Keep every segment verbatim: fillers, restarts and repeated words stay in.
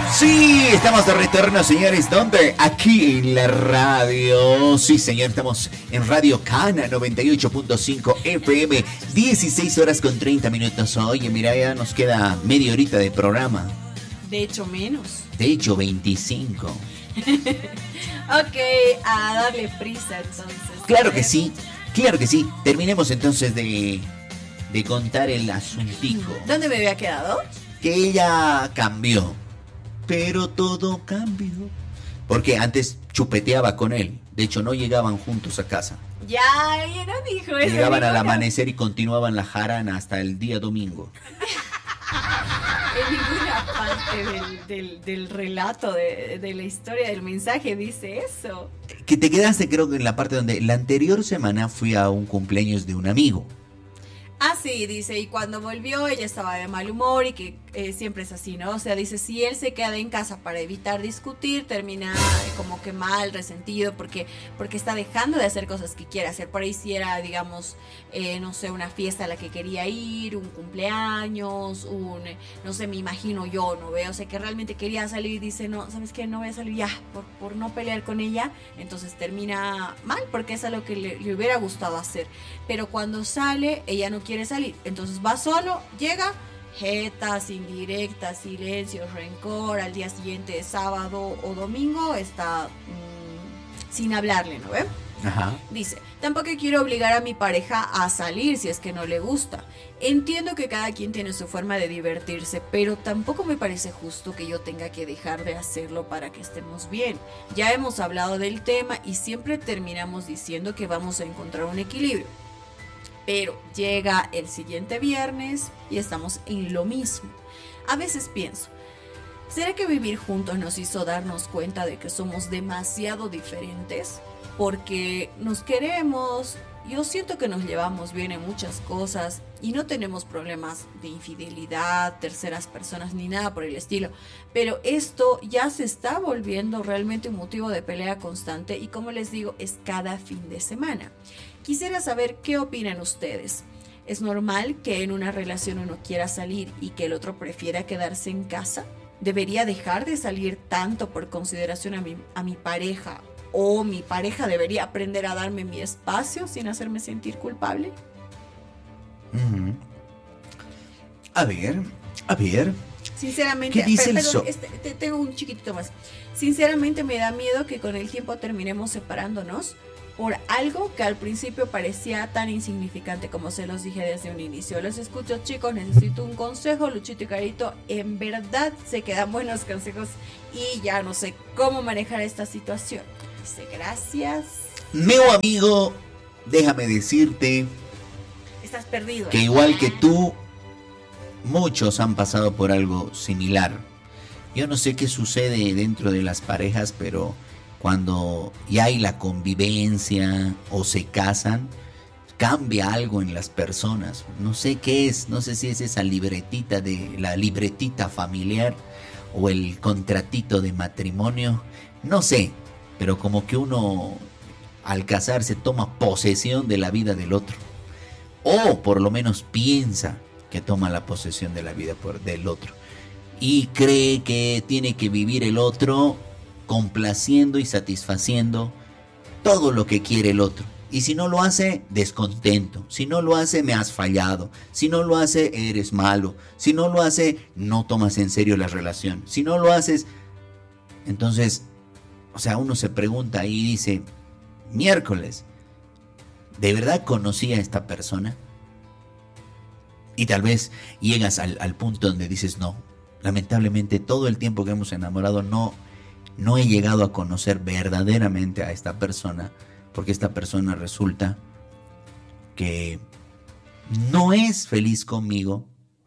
Sí, estamos de retorno, señores. ¿Dónde? Aquí en la radio. Sí, señor, estamos en Radio Cana noventa y ocho punto cinco F M. dieciséis horas con treinta minutos. Oye, mira, ya nos queda media horita de programa. De hecho, menos. De hecho, veinticinco. Ok, a darle prisa entonces. Claro que sí, claro que sí. Terminemos entonces de, de contar el asuntico. ¿Dónde me había quedado? Que ella cambió. Pero todo cambió. Porque antes chupeteaba con él. De hecho, no llegaban juntos a casa. Ya, ella no dijo eso. Llegaban al no. amanecer y continuaban la jarana hasta el día domingo. En ninguna parte del, del, del relato, de, de la historia, del mensaje dice eso. Que te quedaste, creo que en la parte donde la anterior semana fui a un cumpleaños de un amigo. Ah, sí, dice, y cuando volvió ella estaba de mal humor y que eh, siempre es así, ¿no? O sea, dice, si él se queda en casa para evitar discutir, termina eh, como que mal, resentido, porque, porque está dejando de hacer cosas que quiere hacer. Por ahí si era, digamos, eh, no sé, una fiesta a la que quería ir, un cumpleaños, un, no sé, me imagino yo, ¿no veo? O sea, que realmente quería salir y dice, no, ¿sabes qué? No voy a salir ya, por, por no pelear con ella. Entonces termina mal, porque es algo que le, le hubiera gustado hacer. Pero cuando sale, ella no quiere salir, entonces va solo, llega, jetas, indirectas, silencio, rencor, al día siguiente, sábado o domingo, está mmm, sin hablarle, ¿no ve? Ajá. Dice, tampoco quiero obligar a mi pareja a salir si es que no le gusta. Entiendo que cada quien tiene su forma de divertirse, pero tampoco me parece justo que yo tenga que dejar de hacerlo para que estemos bien. Ya hemos hablado del tema y siempre terminamos diciendo que vamos a encontrar un equilibrio. Pero llega el siguiente viernes y estamos en lo mismo. A veces pienso, ¿será que vivir juntos nos hizo darnos cuenta de que somos demasiado diferentes? Porque nos queremos, yo siento que nos llevamos bien en muchas cosas y no tenemos problemas de infidelidad, terceras personas ni nada por el estilo. Pero esto ya se está volviendo realmente un motivo de pelea constante y, como les digo, es cada fin de semana. Quisiera saber qué opinan ustedes. ¿Es normal que en una relación uno quiera salir y que el otro prefiera quedarse en casa? ¿Debería dejar de salir tanto por consideración a mi, a mi pareja? ¿O mi pareja debería aprender a darme mi espacio sin hacerme sentir culpable? Uh-huh. A ver, a ver. Sinceramente, ¿qué dice pero, el perdón, so- este, te, tengo un chiquitito más. Sinceramente me da miedo que con el tiempo terminemos separándonos por algo que al principio parecía tan insignificante, como se los dije desde un inicio. Los escucho, chicos, necesito un consejo, Luchito y Carito. En verdad se quedan buenos consejos y ya no sé cómo manejar esta situación. Dice, gracias. Meu amigo, déjame decirte Estás perdido. que ¿eh? igual que tú, muchos han pasado por algo similar. Yo no sé qué sucede dentro de las parejas, pero cuando ya hay la convivencia o se casan, cambia algo en las personas. No sé qué es, no sé si es esa libretita de la libretita familiar o el contratito de matrimonio, no sé, pero como que uno al casarse toma posesión de la vida del otro, o por lo menos piensa que toma la posesión de la vida por, del otro, y cree que tiene que vivir el otro complaciendo y satisfaciendo todo lo que quiere el otro. Y si no lo hace, descontento. Si no lo hace, me has fallado. Si no lo hace, eres malo. Si no lo hace, no tomas en serio la relación. Si no lo haces, entonces, o sea, uno se pregunta y dice, miércoles, ¿de verdad conocí a esta persona? Y tal vez llegas al, al punto donde dices, no, lamentablemente todo el tiempo que hemos enamorado no, no he llegado a conocer verdaderamente a esta persona, porque esta persona resulta que no es feliz conmigo,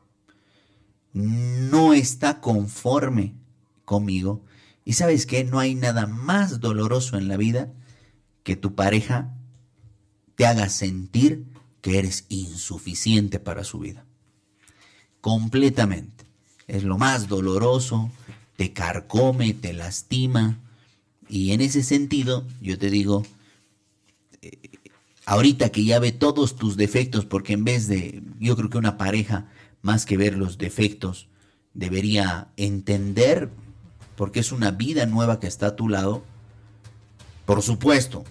no está conforme conmigo. Y ¿sabes qué? No hay nada más doloroso en la vida que tu pareja te haga sentir que eres insuficiente para su vida. Completamente. Es lo más doloroso, te carcome, te lastima. Y en ese sentido, yo te digo, eh, ahorita que ya ve todos tus defectos, porque en vez de, yo creo que una pareja, más que ver los defectos, debería entender porque es una vida nueva que está a tu lado. Por supuesto,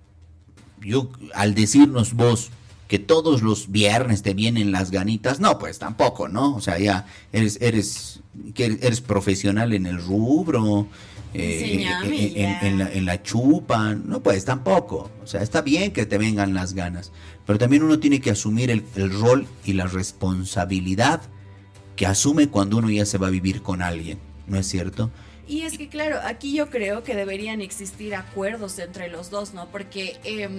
yo al decirnos vos que todos los viernes te vienen las ganitas, no, pues tampoco, ¿no? O sea, ya eres eres que eres profesional en el rubro, eh, en, en, en, la, en la chupa, no, pues tampoco. O sea, está bien que te vengan las ganas, pero también uno tiene que asumir el, el rol y la responsabilidad que asume cuando uno ya se va a vivir con alguien, ¿no es cierto? Y es que claro, aquí yo creo que deberían existir acuerdos entre los dos, ¿no? Porque eh,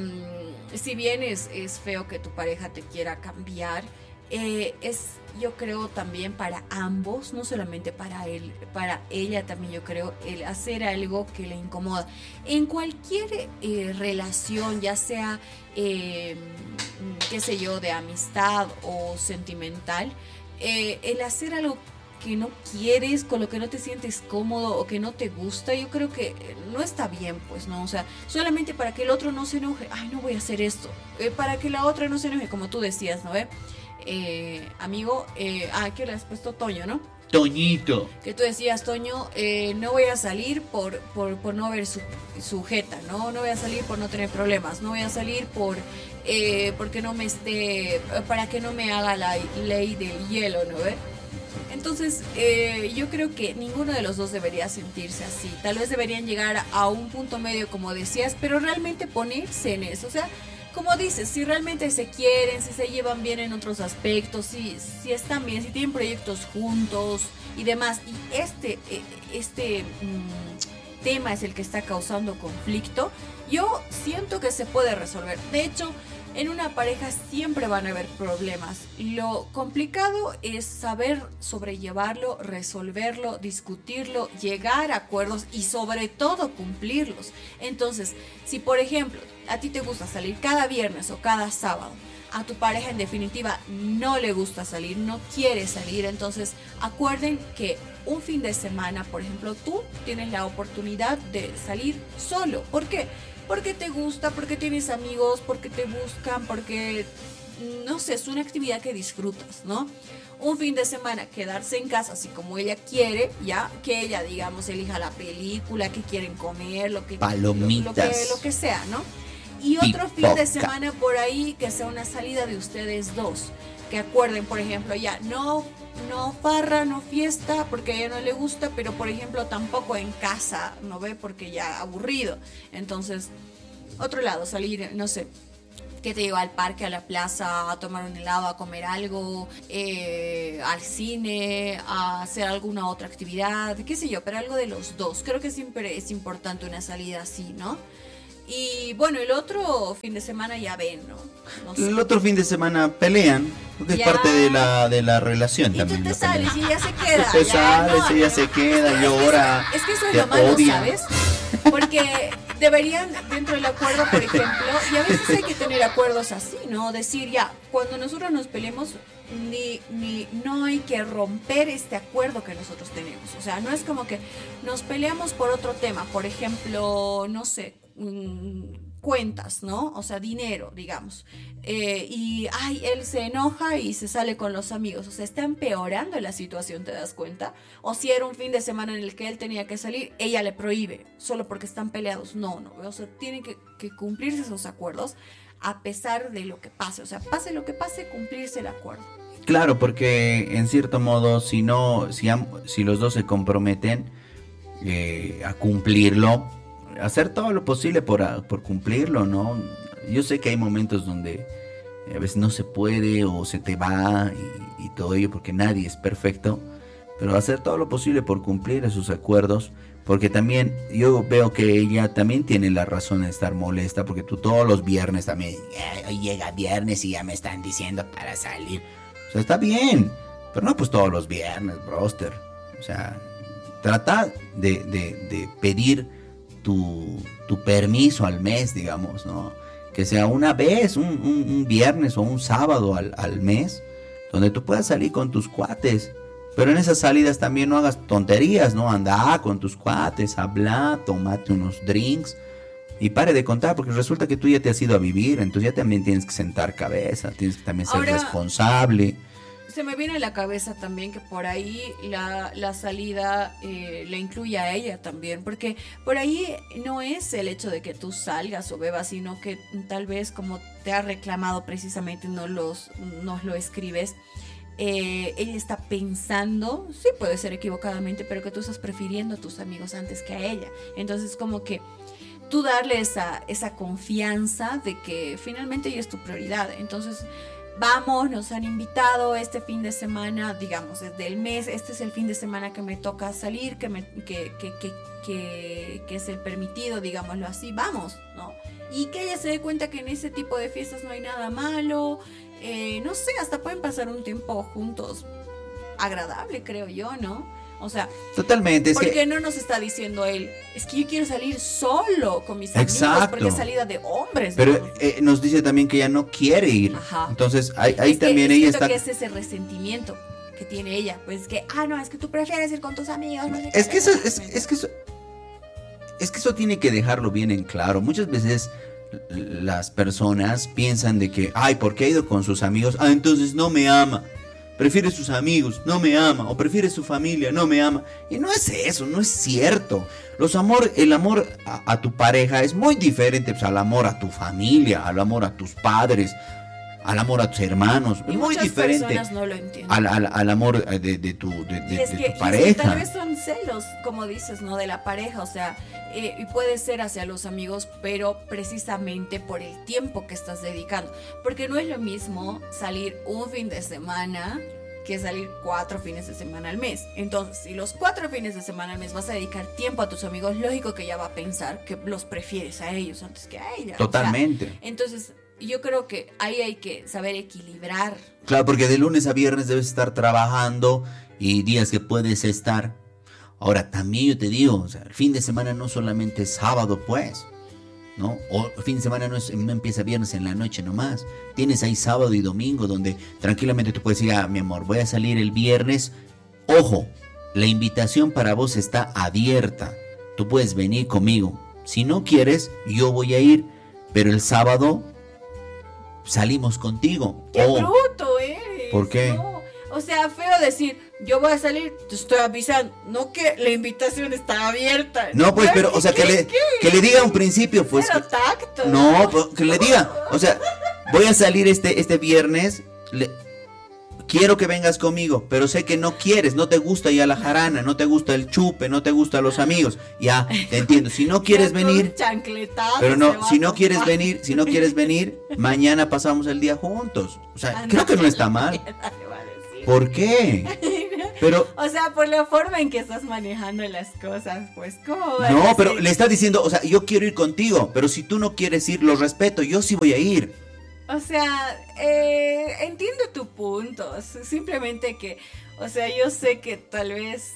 si bien es, es feo que tu pareja te quiera cambiar, eh, es yo creo también para ambos, no solamente para él, para ella también yo creo, el hacer algo que le incomoda. En cualquier eh, relación, ya sea, eh, qué sé yo, de amistad o sentimental, eh, el hacer algo que no quieres, con lo que no te sientes cómodo o que no te gusta, yo creo que no está bien, pues, ¿no? O sea, solamente para que el otro no se enoje, ay, no voy a hacer esto, eh, para que la otra no se enoje, como tú decías, ¿no? ¿Eh? Eh, amigo, eh, ah, que le has puesto Toño, ¿no? Toñito. Que tú decías, Toño, eh, no voy a salir por, por, por no ver su, su jeta, ¿no? No voy a salir por no tener problemas, no voy a salir por... Eh, porque no me esté... para que no me haga la ley del hielo, ¿no? ¿Eh? Entonces, eh, yo creo que ninguno de los dos debería sentirse así. Tal vez deberían llegar a un punto medio, como decías, pero realmente ponerse en eso. O sea, como dices, si realmente se quieren, si se llevan bien en otros aspectos, si, si están bien, si tienen proyectos juntos y demás. Y este, este mmm, tema es el que está causando conflicto. Yo siento que se puede resolver. De hecho, en una pareja siempre van a haber problemas. Lo complicado es saber sobrellevarlo, resolverlo, discutirlo, llegar a acuerdos y sobre todo cumplirlos. Entonces, si por ejemplo a ti te gusta salir cada viernes o cada sábado, a tu pareja en definitiva no le gusta salir, no quiere salir, entonces acuerden que un fin de semana, por ejemplo, tú tienes la oportunidad de salir solo. ¿Por qué? Porque te gusta, porque tienes amigos, porque te buscan, porque, no sé, es una actividad que disfrutas, ¿no? Un fin de semana, quedarse en casa, así como ella quiere, ya, que ella, digamos, elija la película, que quieren comer, lo que, palomitas, lo, lo que, lo que sea, ¿no? Y otro fin de semana por ahí, que sea una salida de ustedes dos, que acuerden, por ejemplo, ya, no... no farra, no fiesta, porque a ella no le gusta, pero por ejemplo tampoco en casa, ¿no ve? Porque ya aburrido. Entonces, otro lado, salir, no sé, ¿qué te digo? Al parque, a la plaza, a tomar un helado, a comer algo, eh, al cine, a hacer alguna otra actividad, qué sé yo, pero algo de los dos. Creo que siempre es importante una salida así, ¿no? Y bueno, el otro fin de semana ya ven, ¿no? No sé. El otro fin de semana pelean, porque ya. Es parte de la, de la relación y también. Y tú te sales y ella se queda. Tú te ya, sales no, y ella no, se queda, llora. Es que eso es lo malo, odia. ¿Sabes? Porque deberían, dentro del acuerdo, por ejemplo, y a veces hay que tener acuerdos así, ¿no? Decir ya, cuando nosotros nos peleemos, ni, ni, no hay que romper este acuerdo que nosotros tenemos. O sea, no es como que nos peleamos por otro tema, por ejemplo, no sé, cuentas, ¿no? O sea, dinero, digamos. Eh, y, ay, él se enoja y se sale con los amigos. O sea, está empeorando la situación, ¿te das cuenta? O si era un fin de semana en el que él tenía que salir, ella le prohíbe, solo porque están peleados. No, no. O sea, tienen que, que cumplirse esos acuerdos a pesar de lo que pase. O sea, pase lo que pase, cumplirse el acuerdo. Claro, porque en cierto modo, si no, si, si los dos se comprometen eh, a cumplirlo, hacer todo lo posible por, por cumplirlo, ¿no? Yo sé que hay momentos donde a veces no se puede o se te va y, y todo ello, porque nadie es perfecto, pero hacer todo lo posible por cumplir esos acuerdos, porque también yo veo que ella también tiene la razón de estar molesta, porque tú todos los viernes también, hoy llega viernes y ya me están diciendo para salir. O sea, está bien, pero no pues todos los viernes, broster. O sea, trata de, de, de pedir Tu, tu permiso al mes, digamos, ¿no? Que sea una vez, un, un, un viernes o un sábado al, al mes, donde tú puedas salir con tus cuates. Pero en esas salidas también no hagas tonterías, ¿no? Anda con tus cuates, habla, tómate unos drinks y pare de contar, porque resulta que tú ya te has ido a vivir, entonces ya también tienes que sentar cabeza, tienes que también ser Ahora... responsable. se me viene a la cabeza también que por ahí la, la salida eh, le incluye a ella también, porque por ahí no es el hecho de que tú salgas o bebas, sino que tal vez como te ha reclamado precisamente, no los, nos lo escribes, eh, ella está pensando, sí puede ser equivocadamente, pero que tú estás prefiriendo a tus amigos antes que a ella. Entonces como que tú darle esa, esa confianza de que finalmente ella es tu prioridad. Entonces vamos, nos han invitado este fin de semana, digamos, desde el mes, este es el fin de semana que me toca salir, que, me, que, que, que, que, que es el permitido, digámoslo así, vamos, ¿no? Y que ella se dé cuenta que en ese tipo de fiestas no hay nada malo, eh, no sé, hasta pueden pasar un tiempo juntos agradable, creo yo, ¿no? O sea, totalmente. ¿por qué que... no nos está diciendo él? Es que yo quiero salir solo con mis amigos. Exacto. Porque es salida de hombres. Pero ¿no? eh, nos dice también que ella no quiere ir. Ajá. Entonces ahí, ahí es también que, ella está. está. Que es ese resentimiento que tiene ella. Pues que, ah, no, es que tú prefieres ir con tus amigos. No sé es, qué, que eso, es, es que eso, es que eso tiene que dejarlo bien en claro. Muchas veces las personas piensan de que, ay, ¿por qué ha ido con sus amigos? Ah, entonces no me ama. Prefiere sus amigos, no me ama, o prefiere su familia, no me ama. Y no es eso, no es cierto. Los amor, el amor a, a tu pareja es muy diferente pues, al amor a tu familia, al amor a tus padres, al amor a tus hermanos. Y es muy diferente. Personas no lo entienden. Al, al, al amor de, de tu, de, de, es de que, tu pareja. Y es que tal vez son celos, como dices, ¿no? De la pareja, o sea, eh, y puede ser hacia los amigos, pero precisamente por el tiempo que estás dedicando. Porque no es lo mismo salir un fin de semana que salir cuatro fines de semana al mes. Entonces, si los cuatro fines de semana al mes vas a dedicar tiempo a tus amigos, lógico que ya va a pensar que los prefieres a ellos antes que a ella. Totalmente. O sea, entonces, yo creo que ahí hay que saber equilibrar. Claro, porque de lunes a viernes debes estar trabajando y días que puedes estar. Ahora, también yo te digo, o sea, el fin de semana no solamente es sábado, pues, ¿no? O el fin de semana no, es, no empieza viernes en la noche nomás. Tienes ahí sábado y domingo donde tranquilamente tú puedes decir, ah, mi amor, voy a salir el viernes. Ojo, la invitación para vos está abierta. Tú puedes venir conmigo. Si no quieres, yo voy a ir, pero el sábado salimos contigo. ¡Qué oh, bruto eres! ¿Por qué? No. O sea, feo decir, yo voy a salir, te estoy avisando, no que la invitación está abierta. No, pues, pero, o sea, que le, que le diga un principio, pues. Cero tacto. No, pues, que le diga, o sea, voy a salir este, este viernes, le, quiero que vengas conmigo, pero sé que no quieres, no te gusta ya la jarana, no te gusta el chupe, no te gustan los amigos, ya, te entiendo, si no quieres venir, pero no, si no quieres venir, si no quieres venir, mañana pasamos el día juntos, o sea, creo que no está mal. ¿Por qué? Pero, o sea, por la forma en que estás manejando las cosas, pues, ¿cómo vas no, a pero decir? le está diciendo, o sea, yo quiero ir contigo, pero si tú no quieres ir, lo respeto, yo sí voy a ir. O sea, eh, entiendo tu punto, simplemente que, o sea, yo sé que tal vez,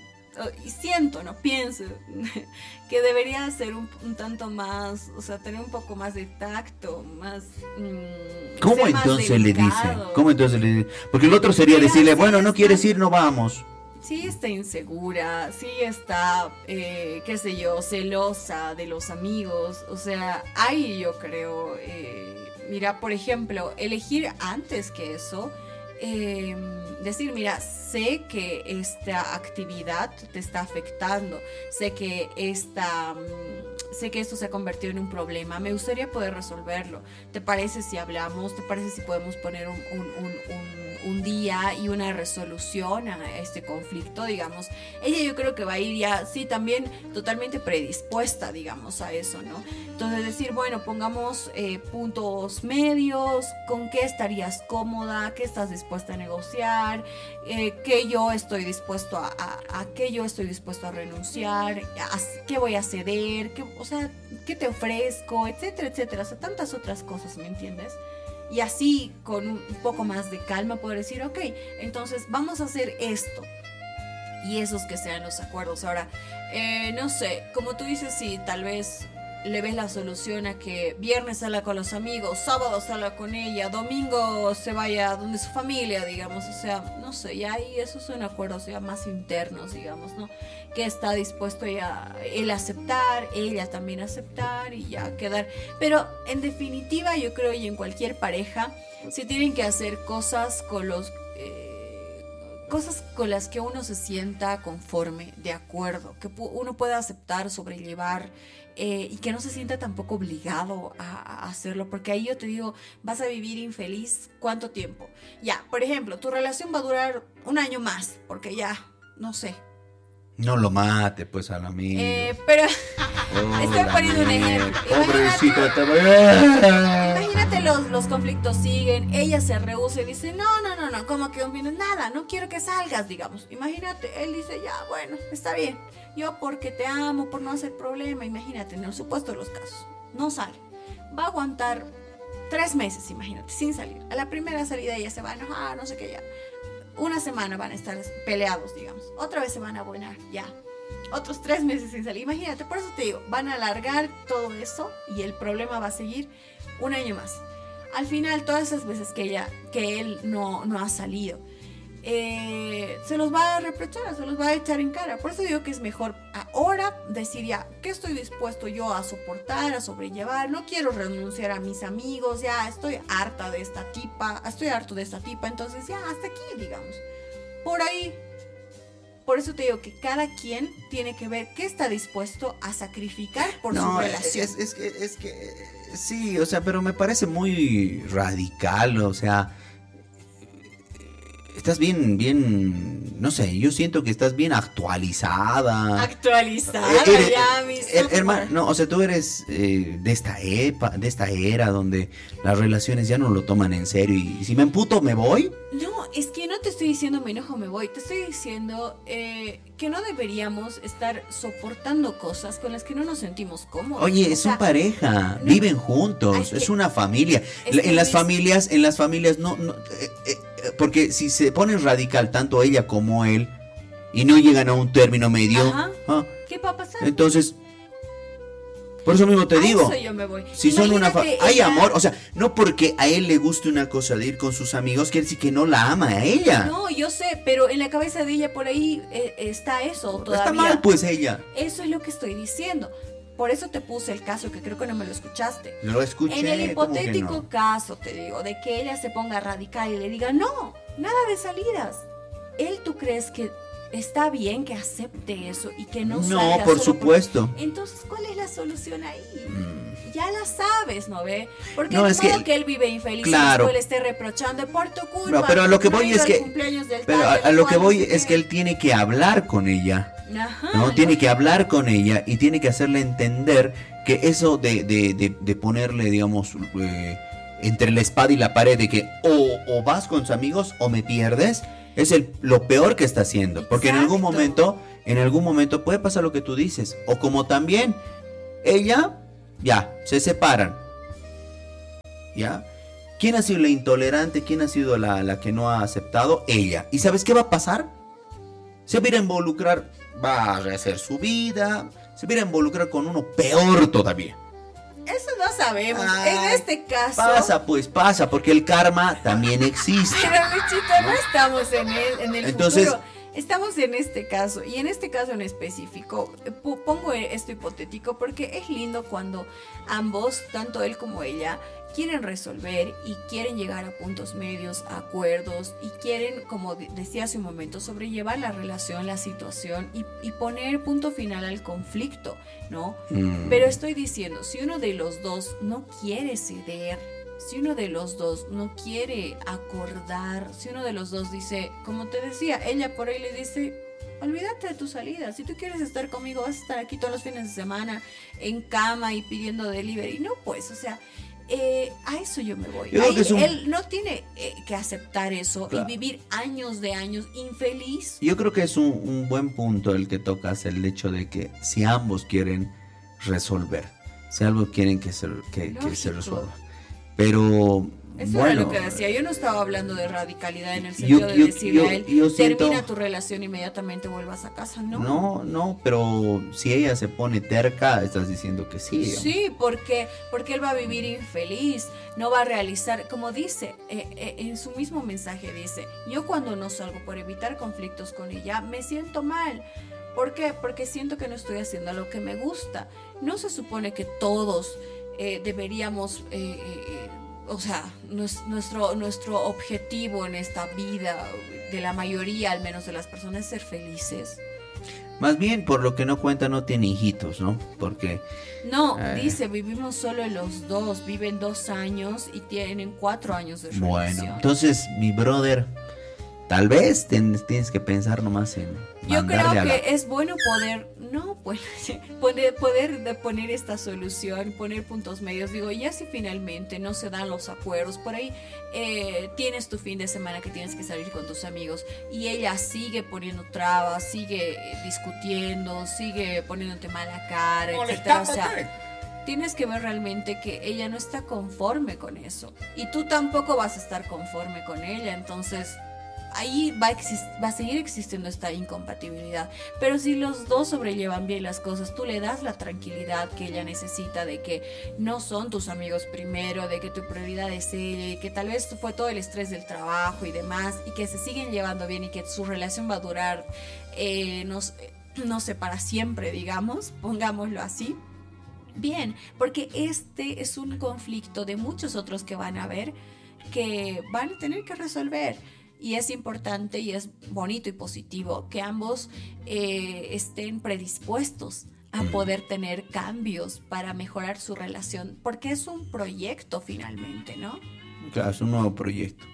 y siento, no pienso, que debería ser un, un tanto más, o sea, tener un poco más de tacto, más... Mmm, ¿Cómo entonces le dice? ¿Cómo entonces le dice? Porque el otro sería decirle, bueno, no quieres ir, no vamos. Sí está insegura, sí está, eh, qué sé yo, celosa de los amigos, o sea, ahí yo creo, eh, mira, por ejemplo, elegir antes que eso, eh, decir, mira, sé que esta actividad te está afectando, sé que esta, sé que esto se ha convertido en un problema, me gustaría poder resolverlo. ¿Te parece si hablamos? ¿Te parece si podemos poner un, un, un, un un día y una resolución a este conflicto, digamos? Ella yo creo que va a ir ya, sí, también totalmente predispuesta, digamos, a eso, ¿no? Entonces decir, bueno, pongamos eh, puntos medios, ¿con qué estarías cómoda? ¿Qué estás dispuesta a negociar? Eh, ¿Qué yo estoy dispuesto a, a, a qué yo estoy dispuesto a renunciar? ¿A qué voy a ceder? ¿Qué, o sea, qué te ofrezco? Etcétera, etcétera, o sea, tantas otras cosas, ¿me entiendes? Y así, con un poco más de calma, poder decir, ok, entonces vamos a hacer esto. Y esos que sean los acuerdos. Ahora, eh, no sé, como tú dices, si tal vez le ves la solución a que viernes salga con los amigos, sábado salga con ella, domingo se vaya donde su familia, digamos. O sea, no sé, ya ahí esos son acuerdos ya más internos, digamos, ¿no? Que está dispuesto ya él a aceptar, ella también a aceptar y ya quedar. Pero en definitiva yo creo, y en cualquier pareja, se tienen que hacer cosas con los eh, cosas con las que uno se sienta conforme, de acuerdo, que pu- uno pueda aceptar, sobrellevar, eh, y que no se sienta tampoco obligado a, a hacerlo, porque ahí yo te digo, vas a vivir infeliz ¿cuánto tiempo? Ya, por ejemplo, tu relación va a durar un año más, porque ya, no sé. No lo mate, pues, al amigo. Eh, pero Oh, estoy poniendo un ejemplo. Pobrecito, Imagínate, te voy a... imagínate los, los conflictos siguen, ella se rehúsa y dice, no, no, no, no, como que un minuto, nada, no quiero que salgas, digamos. Imagínate, él dice, ya, bueno, está bien, yo porque te amo, por no hacer problema, imagínate, en el supuesto de los casos, no sale. Va a aguantar tres meses, imagínate, sin salir. A la primera salida ella se va a enojar, no sé qué, ya. Una semana van a estar peleados, digamos. Otra vez se van a abonar, ya. Otros tres meses sin salir. Imagínate, por eso te digo, van a alargar todo eso y el problema va a seguir un año más. Al final, todas esas veces que ella, que él no, no ha salido, eh, se los va a reprochar, se los va a echar en cara. Por eso digo que es mejor ahora decir ya, ¿qué estoy dispuesto yo a soportar, a sobrellevar? No quiero renunciar a mis amigos, ya estoy harta de esta tipa, estoy harto de esta tipa, entonces ya, hasta aquí, digamos. Por ahí. Por eso te digo que cada quien tiene que ver qué está dispuesto a sacrificar por No, su relación. es, es que, es que, sí, o sea, pero me parece muy radical, o sea, estás bien, bien, no sé, yo siento que estás bien actualizada. Actualizada, Eres- ya, mi her- software. hermano, no, o sea, tú eres eh, de esta epa, de esta era donde las relaciones ya no lo toman en serio y si me emputo me voy. No, es que no te estoy diciendo me enojo, me voy. Te estoy diciendo eh, que no deberíamos estar soportando cosas con las que no nos sentimos cómodos. Oye, O es sea, una pareja, no- viven juntos, Ay, es que- una familia. es La- que en las Luis- familias, en las familias no, no, eh, eh, eh, porque si se ponen radical tanto ella como él y no llegan a un término medio, Ajá. ah, ¿Qué va a pasar? entonces, por eso mismo te A digo. eso yo me voy. Si son una fa- Imagínate hay ella- amor, o sea, no porque a él le guste una cosa de ir con sus amigos quiere decir que no la ama a ella. No, yo sé, pero en la cabeza de ella por ahí eh, está eso todavía. Está mal pues ella. Eso es lo que estoy diciendo. Por eso te puse el caso que creo que no me lo escuchaste. Lo escuché. En el ¿cómo que hipotético no? caso, te digo, de que ella se ponga radical y le diga, no, nada de salidas. ¿Él tú crees que está bien que acepte eso y que no No, salga por solo supuesto. porque- Entonces, ¿cuál es la solución ahí? Mm. Ya la sabes, ¿no ve? Porque No, no es que- que, que él vive infeliz claro. y después le esté reprochando por tu culpa. No, pero a lo que no voy he ido es al que- cumpleaños del Pero tal, a, del a lo que cual, voy no sé es qué. que él tiene que hablar con ella. Ajá, ¿No? Tiene yo- que hablar con ella y tiene que hacerle entender que eso de, de, de, de ponerle, digamos, eh, entre la espada y la pared de que o, o vas con sus amigos o me pierdes, es el, lo peor que está haciendo. Porque en algún Exacto. momento, en algún momento puede pasar lo que tú dices. O como también, ella, ya, se separan. ¿Ya? ¿Quién ha sido la intolerante? ¿Quién ha sido la, la que no ha aceptado? Ella. ¿Y sabes qué va a pasar? Se va a ir a involucrar, va a rehacer su vida, se va a ir a involucrar con uno peor todavía. Eso no sabemos. Ay, en este caso. Pasa, pues pasa, porque el karma también existe. Pero Luchito, no estamos en el, en el Entonces- futuro. Estamos en este caso, y en este caso en específico, eh, po- pongo esto hipotético porque es lindo cuando ambos, tanto él como ella, quieren resolver y quieren llegar a puntos medios, a acuerdos, y quieren, como de- decía hace un momento, sobrellevar la relación, la situación y, y poner punto final al conflicto, ¿no? Mm. Pero estoy diciendo, si uno de los dos no quiere ceder, si uno de los dos no quiere acordar, si uno de los dos dice, como te decía, ella por ahí le dice, olvídate de tu salida, si tú quieres estar conmigo vas a estar aquí todos los fines de semana en cama y pidiendo delivery, no pues, o sea, eh, a eso yo me voy. Yo creo Ahí que es un- él no tiene eh, que aceptar eso Claro. y vivir años de años infeliz. Yo creo que es un, un buen punto el que tocas, el hecho de que si ambos quieren resolver, si ambos quieren que se, que, que se Lógico. resuelva. Pero Eso bueno, era lo que decía. Yo no estaba hablando de radicalidad en el Yo- sentido de yo- decirle yo- a él, yo siento- termina tu relación inmediatamente vuelvas a casa. No. no, no, pero si ella se pone terca, estás diciendo que sí. digamos. Sí, porque, porque él va a vivir infeliz, no va a realizar, como dice, eh, eh, en su mismo mensaje dice, yo cuando no salgo por evitar conflictos con ella, me siento mal. ¿Por qué? Porque siento que no estoy haciendo lo que me gusta. No se supone que todos eh, deberíamos... eh, eh, o sea, nues- nuestro, nuestro objetivo en esta vida, de la mayoría al menos de las personas, es ser felices. Más bien, por lo que no cuenta, no tiene hijitos, ¿no? Porque... No, eh, dice, vivimos solo los dos, viven dos años y tienen cuatro años de relación. Bueno, entonces, mi brother, tal vez ten- tienes que pensar nomás en Yo creo mandarle a que la... es bueno poder, no, pues, poder, poder de poner esta solución, poner puntos medios. Digo, ya si finalmente no se dan los acuerdos, por ahí eh, tienes tu fin de semana que tienes que salir con tus amigos y ella sigue poniendo trabas, sigue eh, discutiendo, sigue poniéndote mala cara, etcétera. O sea, tienes que ver realmente que ella no está conforme con eso y tú tampoco vas a estar conforme con ella, entonces ahí va a, exist- va a seguir existiendo esta incompatibilidad. Pero si los dos sobrellevan bien las cosas, tú le das la tranquilidad que ella necesita de que no son tus amigos primero, de que tu prioridad es ella y que tal vez fue todo el estrés del trabajo y demás y que se siguen llevando bien y que su relación va a durar, eh, no, s- no sé, para siempre, digamos, pongámoslo así. Bien, porque este es un conflicto de muchos otros que van a haber, que van a tener que resolver. Y es importante y es bonito y positivo que ambos eh, estén predispuestos a poder tener cambios para mejorar su relación, porque es un proyecto finalmente, ¿no? Claro, es un nuevo proyecto.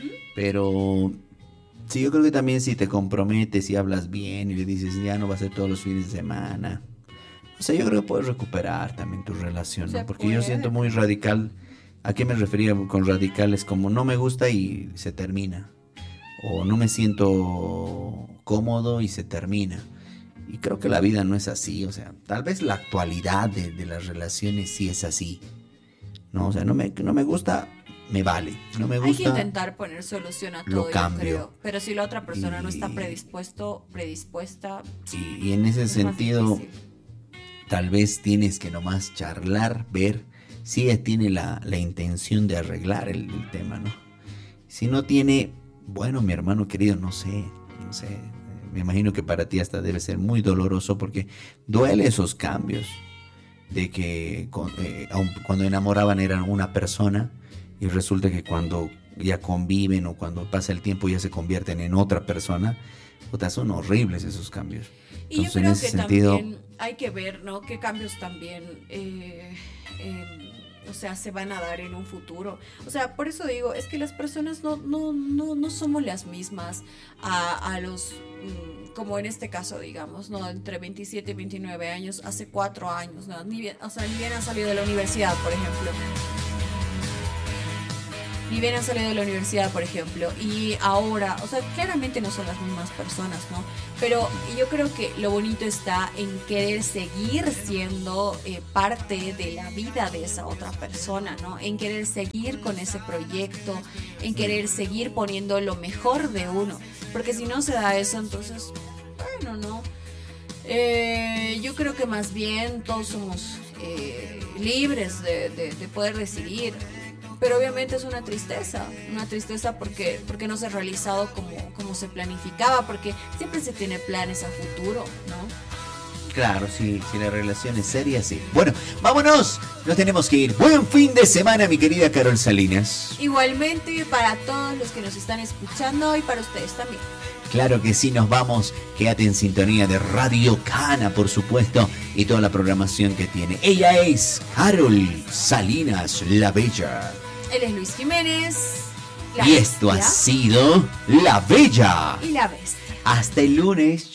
Pero sí, yo creo que también si te comprometes y hablas bien y le dices, ya no va a ser todos los fines de semana. O sea, yo creo que puedes recuperar también tu relación, ¿no? Se Porque yo puede. siento muy radical. ¿A qué me refería con radical? Es como no me gusta y se termina. O no me siento cómodo y se termina. Y creo que la vida no es así. O sea, tal vez la actualidad de, de las relaciones sí es así. No, o sea, no me, no me gusta, me vale. No me Hay que gusta. intentar poner solución a lo todo, yo cambio. creo. Pero si la otra persona no está Y- predispuesto, predispuesta, Y, y en ese es más sentido, difícil. tal vez tienes que nomás charlar, ver si ella tiene la, la intención de arreglar el, el tema, ¿no? Si no tiene, bueno, mi hermano querido, no sé, no sé. Me imagino que para ti hasta debe ser muy doloroso porque duele esos cambios de que con- eh, aun cuando enamoraban eran una persona y resulta que cuando ya conviven o cuando pasa el tiempo ya se convierten en otra persona. Puta, son horribles esos cambios. Y yo Entonces, en creo ese que sentido, también hay que ver, ¿no? Qué cambios también, eh, eh, o sea, se van a dar en un futuro. O sea, por eso digo, es que las personas no, no, no, no somos las mismas a, a los, mm, como en este caso, digamos, ¿no? Entre veintisiete y veintinueve años, hace cuatro años, ¿no? Ni bien, o sea, ni bien han salido de la universidad, por ejemplo. Ni bien han salido de la universidad, por ejemplo, y ahora, o sea, claramente no son las mismas personas, ¿no? Pero yo creo que lo bonito está en querer seguir siendo eh, parte de la vida de esa otra persona, ¿no? En querer seguir con ese proyecto, en querer seguir poniendo lo mejor de uno, porque si no se da eso, entonces, bueno, ¿no? Eh, yo creo que más bien todos somos eh, libres de, de, de poder decidir. Pero obviamente es una tristeza, una tristeza porque, porque no se ha realizado como, como se planificaba, porque siempre se tiene planes a futuro, ¿no? claro, sí, si la relación es seria, sí. Bueno, vámonos, nos tenemos que ir. Buen fin de semana, mi querida Carol Salinas. Igualmente para todos los que nos están escuchando y para ustedes también. Claro que sí, nos vamos. Quédate en sintonía de Radio Cana, por supuesto, y toda la programación que tiene. Ella es Carol Salinas, la Bella. Él es Luis Jiménez. La Y esto ha Bestia sido La Bella. y la Bestia. Hasta el lunes.